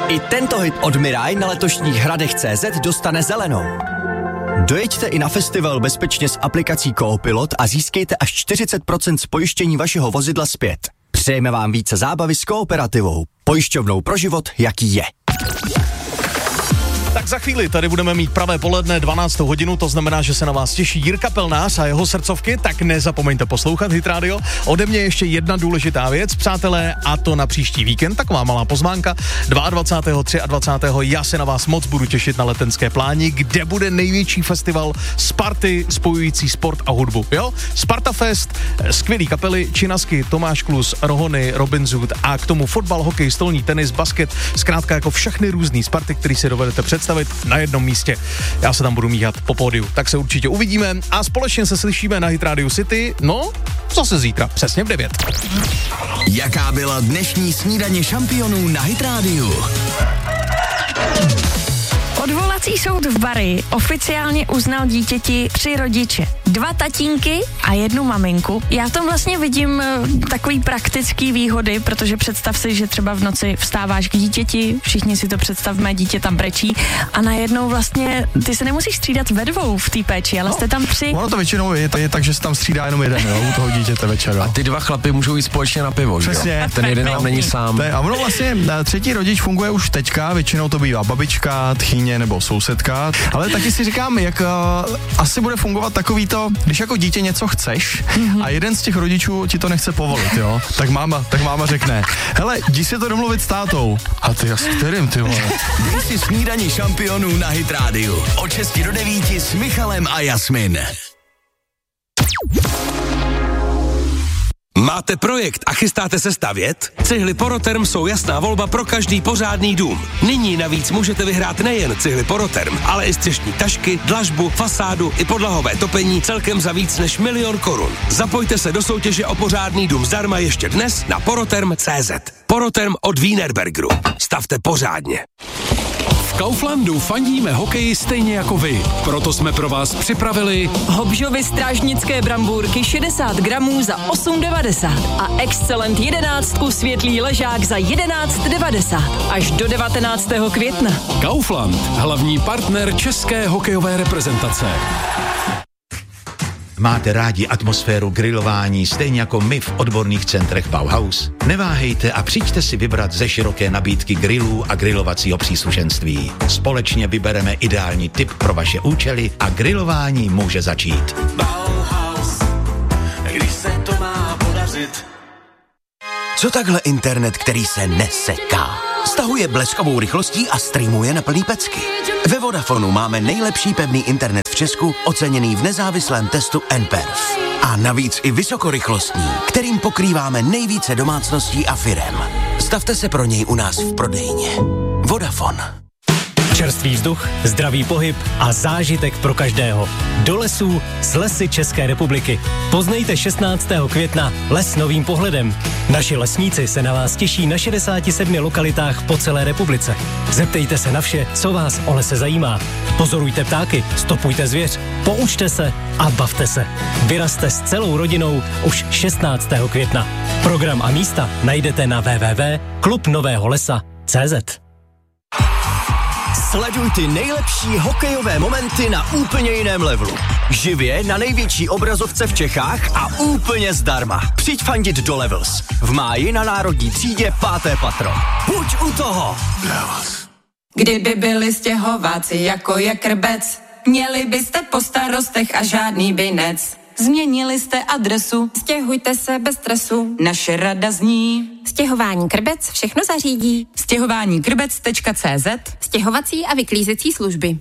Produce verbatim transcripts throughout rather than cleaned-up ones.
I tento hit od Mirai na letošních hradech tečka cé zet dostane zelenou. Dojeďte i na festival bezpečně s aplikací Koopilot a získejte až čtyřicet procent z pojištění vašeho vozidla zpět. Přejeme vám více zábavy s Kooperativou. Pojišťovnou pro život, jaký je. Tak za chvíli tady budeme mít pravé poledne dvanáctou hodinu, to znamená, že se na vás těší Jirka Pelnář a jeho srdcovky, tak nezapomeňte poslouchat Hit Radio. Ode mě ještě jedna důležitá věc, přátelé, a to na příští víkend, taková malá pozvánka. dvacátého druhého, dvacátého třetího já se na vás moc budu těšit na Letenské pláni, kde bude největší festival Sparty spojující sport a hudbu, jo? Sparta Fest, skvělý kapely, Činasky, Tomáš Klus, Rohony, Robin Zoot a k tomu fotbal, hokej, stolní tenis, basket, zkrátka jako všechny různý Sparty, který si dovedete představit na jednom místě. Já se tam budu míhat po pódiu, tak se určitě uvidíme a společně se slyšíme na Hit Radio City, no, zase zítra, přesně v devět. Jaká byla dnešní snídaně šampionů na Hit Radio? Odvolací soud v Bari oficiálně uznal dítěti tři rodiče. Dva tatínky a jednu maminku. Já v tom vlastně vidím takový praktický výhody, protože představ si, že třeba v noci vstáváš k dítěti, všichni si to představme, dítě tam brečí a najednou vlastně ty se nemusíš střídat ve dvou v té péči, ale no, jste tam tři. Ono to většinou je, je tak, že se tam střídá jenom jeden, jo, u toho dítěte večer. A ty dva chlapy můžou jít společně na pivo, že jo? Přesně. Ten jeden tam není sám. A ono vlastně třetí rodič funguje už teďka, většinou to bývá babička, tchýně nebo sousedka, ale taky si říkám, jak uh, asi bude fungovat takový to, když jako dítě něco chceš a jeden z těch rodičů ti to nechce povolit, jo, tak máma, tak máma řekne, hele, jdi si to domluvit s tátou. A ty, a s kterým, ty vole? Dej si snídaní šampionů na Hit Radio. Od šesti do devíti s Michalem a Jasmin. Máte projekt a chystáte se stavět? Cihly Poroterm jsou jasná volba pro každý pořádný dům. Nyní navíc můžete vyhrát nejen cihly Poroterm, ale i střešní tašky, dlažbu, fasádu i podlahové topení celkem za víc než milion korun. Zapojte se do soutěže o pořádný dům zdarma ještě dnes na poroterm tečka cé zet. Poroterm od Wienerbergeru. Stavte pořádně. V Kauflandu fandíme hokeji stejně jako vy. Proto jsme pro vás připravili Hobžovy strážnické brambůrky šedesát gramů za osm devadesát a Excellent jedenáctku světlý ležák za jedenáct devadesát až do devatenáctého května. Kaufland, hlavní partner české hokejové reprezentace. Máte rádi atmosféru grilování stejně jako my v odborných centrech Bauhaus? Neváhejte a přijďte si vybrat ze široké nabídky grillů a grilovacího příslušenství. Společně vybereme ideální tip pro vaše účely a grilování může začít. Bauhaus, když se to má podařit. Co takhle internet, který se neseká? Stahuje bleskovou rychlostí a streamuje na plný pecky. Ve Vodafonu máme nejlepší pevný internet v Česku, oceněný v nezávislém testu N P E R F. A navíc i vysokorychlostní, kterým pokrýváme nejvíce domácností a firem. Stavte se pro něj u nás v prodejně. Vodafone. Čerstvý vzduch, zdravý pohyb a zážitek pro každého. Do lesů s Lesy České republiky. Poznejte šestnáctého května les novým pohledem. Naši lesníci se na vás těší na šedesáti sedmi lokalitách po celé republice. Zeptejte se na vše, co vás o lese zajímá. Pozorujte ptáky, stopujte zvěř, poučte se a bavte se. Vyrazte s celou rodinou už šestnáctého května. Program a místa najdete na w w w tečka klub nového lesa tečka cé zet. Sleduj ty nejlepší hokejové momenty na úplně jiném levelu. Živě na největší obrazovce v Čechách a úplně zdarma. Přijď fandit do Levels. V máji na národní třídě páté patro. Buď u toho! Kdyby byli stěhováci jako je Krbec, měli byste po starostech a žádný binec. Změnili jste adresu, stěhujte se bez stresu, naše rada zní. Stěhování Krbec všechno zařídí. Stěhování krbec tečka cé zet. Stěhovací a vyklízecí služby.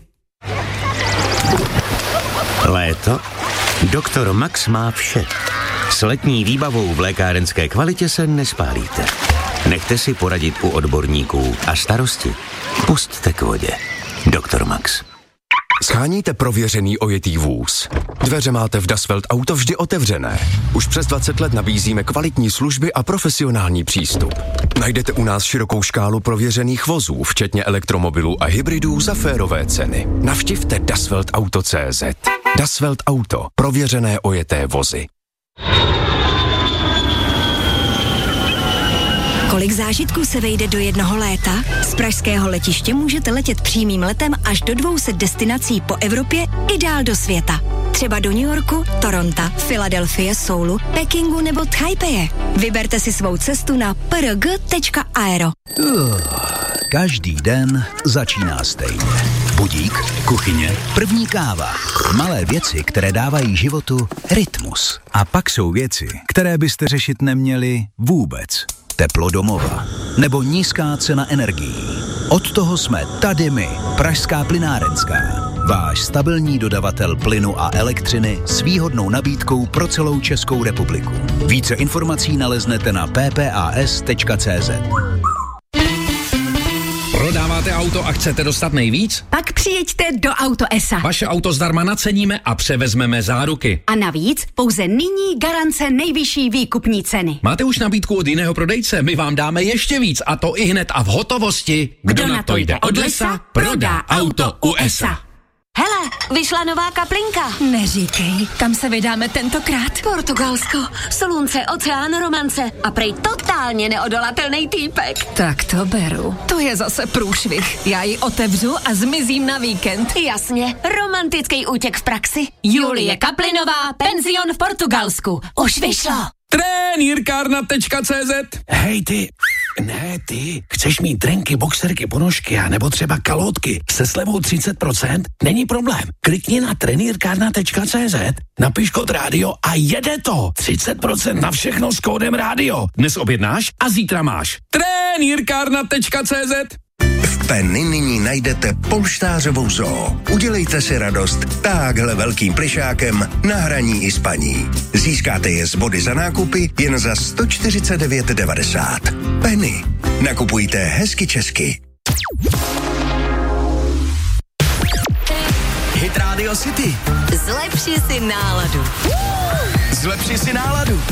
Léto? Doktor Max má vše. S letní výbavou v lékárenské kvalitě se nespálíte. Nechte si poradit u odborníků a starosti pusťte k vodě. Doktor Max. Sháníte prověřený ojetý vůz. Dveře máte v Dasvelt Auto vždy otevřené. Už přes dvacet let nabízíme kvalitní služby a profesionální přístup. Najdete u nás širokou škálu prověřených vozů, včetně elektromobilů a hybridů za férové ceny. Navštivte dasvelt auto tečka cé zet. Dasvelt Auto. Prověřené ojeté vozy. Kolik zážitků se vejde do jednoho léta? Z pražského letiště můžete letět přímým letem až do dvou set destinací po Evropě i dál do světa. Třeba do New Yorku, Toronto, Filadelfie, Soulu, Pekingu nebo Taipeje. Vyberte si svou cestu na p r g tečka aero. Uh, každý den začíná stejně. Budík, kuchyně, první káva. Malé věci, které dávají životu rytmus. A pak jsou věci, které byste řešit neměli vůbec. Teplo domova nebo nízká cena energií. Od toho jsme tady my, Pražská plynárenská. Váš stabilní dodavatel plynu a elektřiny s výhodnou nabídkou pro celou Českou republiku. Více informací naleznete na p p a s tečka c z. Prodáváte auto a chcete dostat nejvíc? Pak přijeďte do Auto es a. Vaše auto zdarma naceníme a převezmeme záruky. A navíc pouze nyní garance nejvyšší výkupní ceny. Máte už nabídku od jiného prodejce? My vám dáme ještě víc, a to i hned a v hotovosti. Kdo, Kdo na to jde od lesa, prodá auto u es a. Hele, vyšla nová kaplinka. Neříkej, kam se vydáme tentokrát? Portugalsko, slunce, oceán, romance a prej totálně neodolatelný týpek. Tak to beru. To je zase průšvih. Já ji otevřu a zmizím na víkend. Jasně, romantický útěk v praxi. Julie Kaplinová, penzion v Portugalsku. Už vyšlo. Trenýrkárna tečka cé zet. Hej ty, ne ty, chceš mít trenky, boxerky, ponožky a nebo třeba kalotky se slevou třicet procent? Není problém. Klikni na trenýrkárna tečka cé zet, napiš kód rádio a jede to. třicet procent na všechno s kódem rádio. Dnes objednáš a zítra máš. Trenýrkárna tečka cé zet. V Penny nyní najdete polštářovou zoo. Udělejte si radost táhle velkým plišákem na hraní i spaní. Získáte je z body za nákupy jen za sto čtyřicet devět devadesát. Penny. Nakupujte hezky česky. Hit Radio City. Zlepši si náladu. Zlepši si náladu.